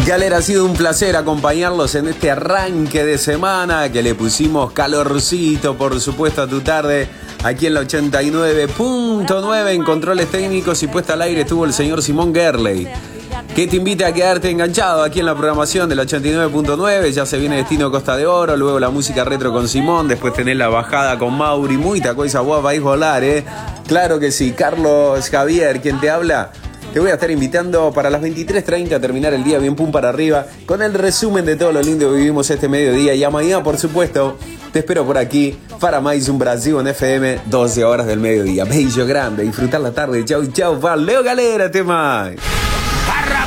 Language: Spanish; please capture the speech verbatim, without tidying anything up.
Galera, ha sido un placer acompañarlos en este arranque de semana que le pusimos calorcito, por supuesto, a tu tarde. Aquí en la ochenta y nueve punto nueve en controles técnicos y puesta al aire estuvo el señor Simón Gerley, que te invita a quedarte enganchado aquí en la programación del ochenta y nueve punto nueve. Ya se viene Destino Costa de Oro, luego la música retro con Simón, después tenés la bajada con Mauri, muita cosa guapa, vais volar, eh. Claro que sí, Carlos Javier, quien te habla. Te voy a estar invitando para las veintitrés treinta a terminar el día bien pum para arriba con el resumen de todo lo lindo que vivimos este mediodía. Y a mañana, por supuesto, te espero por aquí para mais un Brasil en F M, doce horas del mediodía. Beijo grande, disfrutar la tarde. Chau, chau, valeu galera, até mais.